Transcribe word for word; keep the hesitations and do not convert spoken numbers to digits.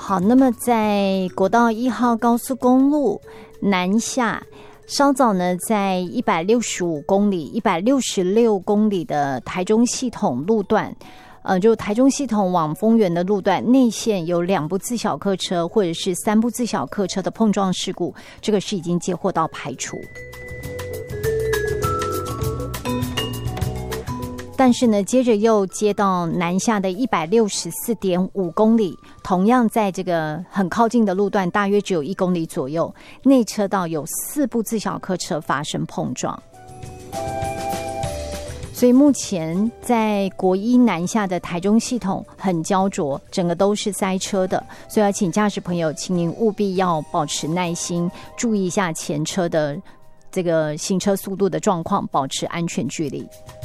好，那么在国道一号高速公路南下，稍早呢，在一百六十五公里、一百六十六公里的台中系统路段，呃，就台中系统往丰原的路段内线有两部自小客车或者是三部自小客车的碰撞事故，这个是已经接获到排除。但是呢，接着又接到南下的一百六十四点五公里，同样在这个很靠近的路段，大约只有一公里左右，内车道有四部自小客车发生碰撞。所以目前在国一南下的台中系统很焦灼，整个都是塞车的，所以要请驾驶朋友，请您务必要保持耐心，注意一下前车的这个行车速度的状况，保持安全距离。